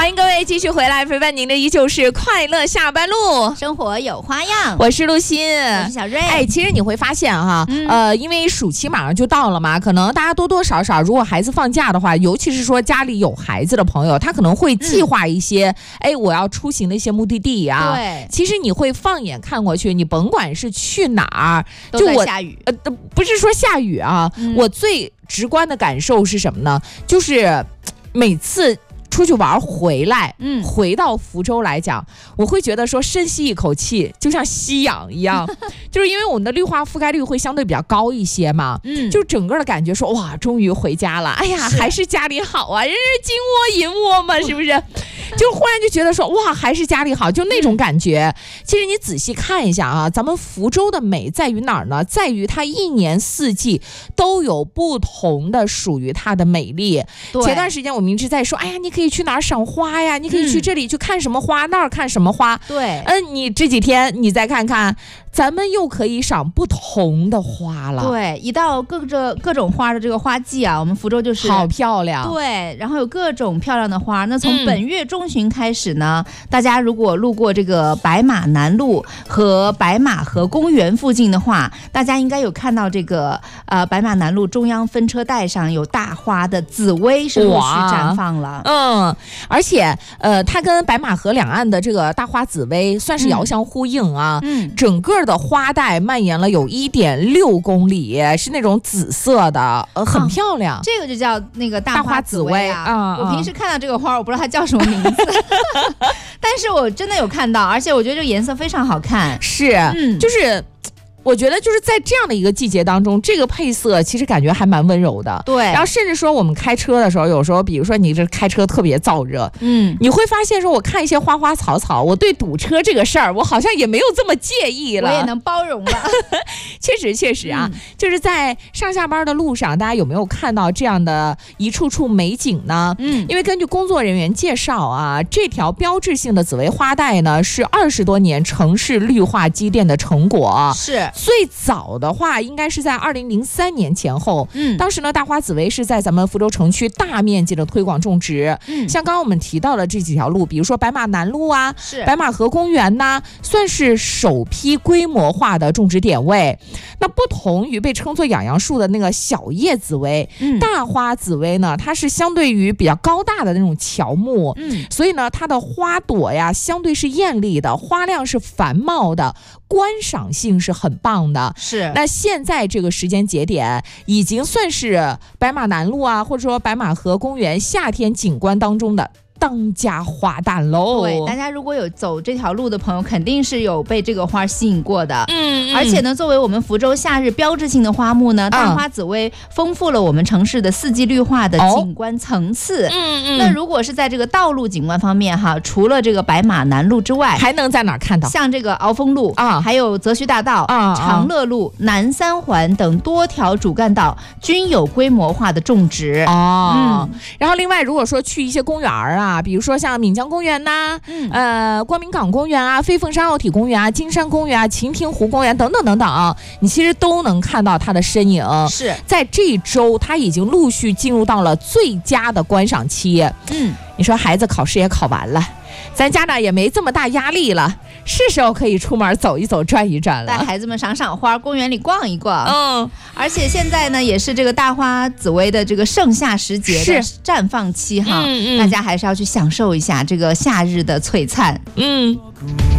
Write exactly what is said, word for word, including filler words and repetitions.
欢迎各位继续回来，陪伴您的依旧是快乐下班路， 生活有花样。 我是陆欣， 我是小瑞。 哎，其实你会发现哈， 嗯、 呃，因为暑期马上就到了嘛，可能大家多多少少，如果孩子放假的话，尤其是说家里有孩子的朋友，他可能会计划一些，哎、嗯，我要出行的一些目的地啊。 对， 其实你会放眼看过去，你甭管是去哪儿， 都在下雨。 呃，不是说下雨啊，嗯、我最直观的感受是什么呢？就是每次出去玩回来，嗯，回到福州来讲，我会觉得说深吸一口气，就像吸氧一样，就是因为我们的绿化覆盖率会相对比较高一些嘛，嗯，就整个的感觉说哇，终于回家了，哎呀，还是家里好啊，人是金窝银窝嘛，是不是？就忽然就觉得说哇，还是家里好，就那种感觉。其实你仔细看一下啊，咱们福州的美在于哪儿呢？在于它一年四季都有不同的属于它的美丽。前段时间我们一直在说，哎呀，你可以去哪儿赏花呀？你可以去这里去看什么花，嗯、那儿看什么花？ 对， 嗯，你这几天你再看看，咱们又可以赏不同的花了。 对，一到各个各种花的这个花季啊，我们福州就是好漂亮。 对，然后有各种漂亮的花。那从本月中中旬开始呢，大家如果路过这个白马南路和白马河公园附近的话，大家应该有看到这个呃白马南路中央分车带上有大花的紫薇是陆续绽放了。 嗯，而且呃，它跟白马河两岸的这个大花紫薇算是遥相呼应啊。嗯，整个的花带蔓延了有一点六公里，是那种紫色的，呃，很漂亮。 哦、这个就叫那个大花紫薇啊。 嗯、 我平时看到这个花，我不知道它叫什么名字。但是我真的有看到，而且我觉得这个颜色非常好看。 是，嗯，就是我觉得就是在这样的一个季节当中，这个配色其实感觉还蛮温柔的。 对， 然后甚至说我们开车的时候，有时候比如说你这开车特别燥热，嗯，你会发现说我看一些花花草草，我对堵车这个事儿我好像也没有这么介意了， 我也能包容了。 确实确实啊、嗯，就是在上下班的路上，大家有没有看到这样的一处处美景呢？嗯，因为根据工作人员介绍啊，这条标志性的紫薇花带呢是二十多年城市绿化积淀的成果。 是。 最早的话应该是在二零零三年前后，嗯，当时呢大花紫薇是在咱们福州城区大面积的推广种植，嗯，像刚刚我们提到的这几条路，比如说白马南路啊， 是白马河公园呐、啊，算是首批规模化的种植点位。那不同于被称作养杨树的那个小叶紫薇，嗯，大花紫薇呢，它是相对于比较高大的那种乔木，嗯，所以呢它的花朵呀相对是艳丽的，花量是繁茂的，观赏性是很棒的。 是， 那现在这个时间节点已经算是白马南路啊，或者说白马河公园夏天景观当中的当家花旦喽。 对，大家如果有走这条路的朋友，肯定是有被这个花吸引过的。嗯，而且呢，作为我们福州夏日标志性的花木呢，大花紫薇丰富了我们城市的四季绿化的景观层次。嗯嗯。那如果是在这个道路景观方面哈，除了这个白马南路之外， 还能在哪儿看到？ 像这个鳌峰路啊，还有泽徐大道啊、长乐路、南三环等多条主干道均有规模化的种植。 哦，嗯。然后另外，如果说去一些公园啊。啊，比如说像闽江公园呐、嗯，呃，光明港公园啊，飞凤山奥体公园啊，金山公园啊，琴亭湖公园等等等等啊，你其实都能看到它的身影。 是在这一周，它已经陆续进入到了最佳的观赏期。嗯，你说孩子考试也考完了，咱家长也没这么大压力了，是时候可以出门走一走、转一转了， 带孩子们赏赏花，公园里逛一逛。嗯，而且现在呢，也是这个大花紫薇的这个盛夏时节的绽放期哈，嗯嗯，大家还是要去享受一下这个夏日的璀璨。嗯。